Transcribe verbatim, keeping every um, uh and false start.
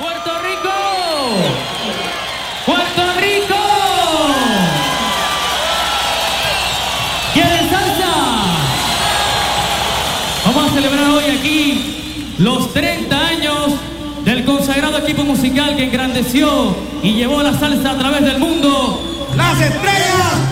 Puerto Rico. Puerto Rico. ¿Quieren salsa? Vamos a celebrar hoy aquí los treinta años del consagrado equipo musical que engrandeció y llevó la salsa a través del mundo. Las Estrellas